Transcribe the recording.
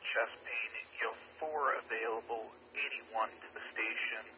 chest pain. You have 4 available, 81 to the station.